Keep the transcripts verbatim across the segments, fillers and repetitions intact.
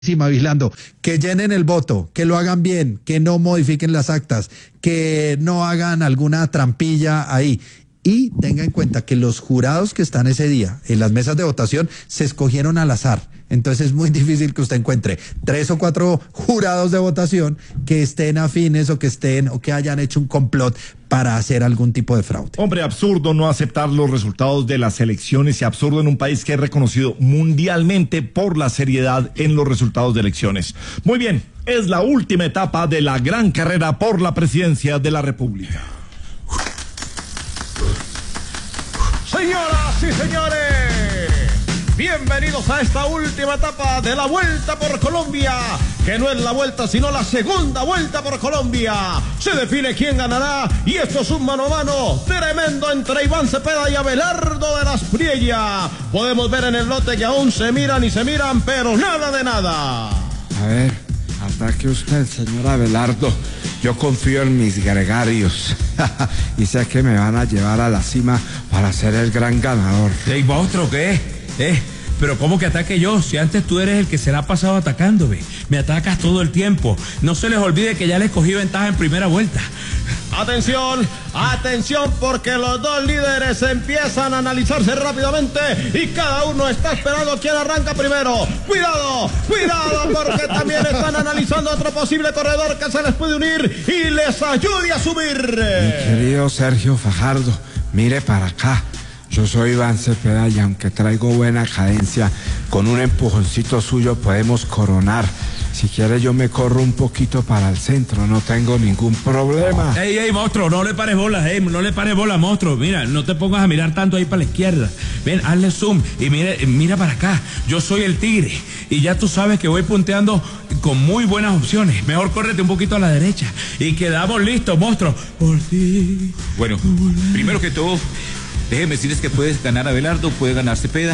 vigilando, que llenen el voto, que lo hagan bien, que no modifiquen las actas, que no hagan alguna trampilla ahí. Y tenga en cuenta que los jurados que están ese día en las mesas de votación se escogieron al azar. Entonces es muy difícil que usted encuentre tres o cuatro jurados de votación que estén afines o que estén o que hayan hecho un complot para hacer algún tipo de fraude. Hombre, absurdo no aceptar los resultados de las elecciones y absurdo en un país que es reconocido mundialmente por la seriedad en los resultados de elecciones. Muy bien, es la última etapa de la gran carrera por la presidencia de la República. Señoras y señores, bienvenidos a esta última etapa de la Vuelta por Colombia, que no es la vuelta sino la segunda Vuelta por Colombia. Se define quién ganará y esto es un mano a mano tremendo entre Iván Cepeda y Abelardo de las Priella. Podemos ver en el lote que aún se miran y se miran, pero nada de nada. A ver, ataque usted, señor Abelardo. Yo confío en mis gregarios y sé que me van a llevar a la cima para ser el gran ganador. ¿Y monstruo qué? ¿Eh? Pero ¿cómo que ataque yo? Si antes tú eres el que se la ha pasado atacándome. Me atacas todo el tiempo. No se les olvide que ya les cogí ventaja en primera vuelta. Atención, atención, porque los dos líderes empiezan a analizarse rápidamente y cada uno está esperando quién arranca primero. Cuidado, cuidado, porque también están analizando otro posible corredor que se les puede unir y les ayude a subir. Mi querido Sergio Fajardo, mire para acá. Yo soy Iván Cepeda y aunque traigo buena cadencia, con un empujoncito suyo podemos coronar. Si quiere yo me corro un poquito para el centro, no tengo ningún problema. Ey, ey, monstruo, no le pares bolas, ey, no le pares bolas, monstruo. Mira, no te pongas a mirar tanto ahí para la izquierda. Ven, hazle zoom y mira, mira para acá. Yo soy el tigre y ya tú sabes que voy punteando con muy buenas opciones. Mejor córrete un poquito a la derecha y quedamos listos, monstruo. Por ti. Bueno, primero que todo, déjeme decirles que puedes ganar Abelardo, puede ganar Cepeda.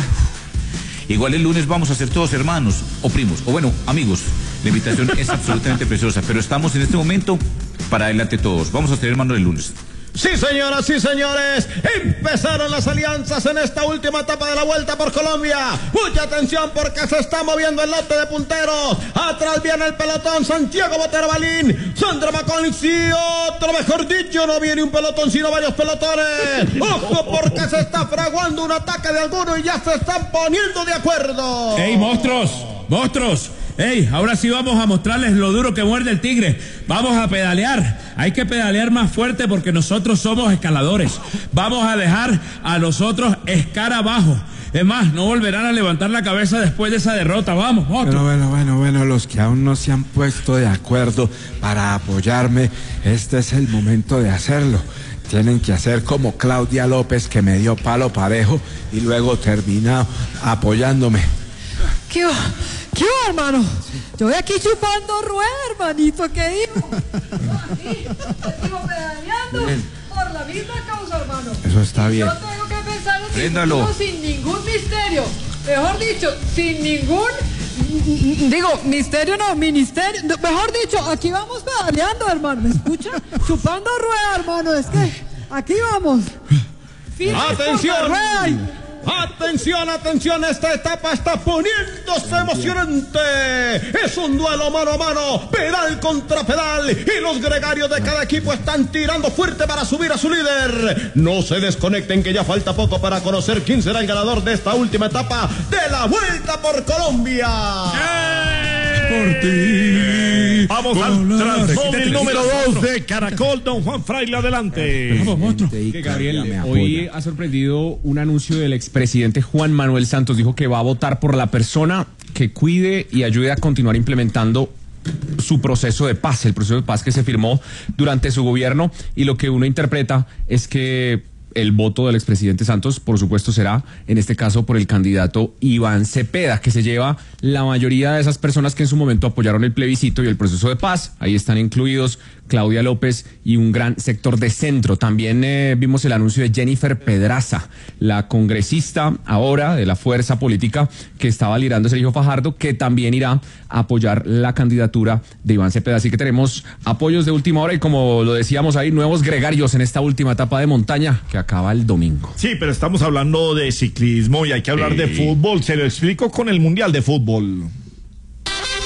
Igual el lunes vamos a ser todos hermanos, o primos, o bueno, amigos. La invitación es absolutamente preciosa, pero estamos en este momento para adelante todos. Vamos a ser hermanos el lunes. Sí, señoras, sí, señores, empezaron las alianzas en esta última etapa de la Vuelta por Colombia. Mucha atención porque se está moviendo el lote de punteros. Atrás viene el pelotón, Santiago Botero Balín, Sandra Macón y otro, mejor dicho, no viene un pelotón sino varios pelotones. Ojo porque se está fraguando un ataque de alguno y ya se están poniendo de acuerdo. ¡Ey, monstruos! ¡Monstruos! ¡Ey! Ahora sí vamos a mostrarles lo duro que muerde el tigre. Vamos a pedalear. Hay que pedalear más fuerte porque nosotros somos escaladores. Vamos a dejar a los otros escarabajos. Es más, no volverán a levantar la cabeza después de esa derrota. Vamos, otro. Bueno, bueno, bueno, bueno, los que aún no se han puesto de acuerdo para apoyarme, este es el momento de hacerlo. Tienen que hacer como Claudia López, que me dio palo parejo y luego termina apoyándome. ¿Qué va? ¿Qué va, hermano? Yo voy aquí chupando rueda, hermanito, ¿qué digo? Aquí, digo, pedaleando por la misma causa, hermano. Eso está bien. Yo tengo que pensar en Préndalo. mi futuro sin ningún misterio. Mejor dicho, sin ningún... Digo, misterio no, ministerio. Mejor dicho, aquí vamos pedaleando, hermano. ¿Me escucha? Chupando rueda, hermano. Es que aquí vamos. ¡Atención! Rueda y... Atención, atención, esta etapa está poniéndose emocionante. Es un duelo mano a mano, pedal contra pedal, y los gregarios de cada equipo están tirando fuerte para subir a su líder. No se desconecten que ya falta poco para conocer quién será el ganador de esta última etapa de la Vuelta por Colombia. Por ti. Vamos al Transmóvil número dos de Caracol, don Juan Fraile, adelante. Vamos, monstruo. Que Gabriel, hoy ha sorprendido un anuncio del expresidente Juan Manuel Santos. Dijo que va a votar por la persona que cuide y ayude a continuar implementando su proceso de paz, el proceso de paz que se firmó durante su gobierno, y lo que uno interpreta es que el voto del expresidente Santos, por supuesto, será, en este caso, por el candidato Iván Cepeda, que se lleva la mayoría de esas personas que en su momento apoyaron el plebiscito y el proceso de paz. Ahí están incluidos Claudia López y un gran sector de centro. También eh, vimos el anuncio de Jennifer Pedraza, la congresista ahora de la fuerza política que estaba liderando Sergio Fajardo, que también irá a apoyar la candidatura de Iván Cepeda. Así que tenemos apoyos de última hora y, como lo decíamos ahí, nuevos gregarios en esta última etapa de montaña que acaba el domingo. Sí, pero estamos hablando de ciclismo y hay que hablar Sí. de fútbol. Se lo explico con el Mundial de Fútbol.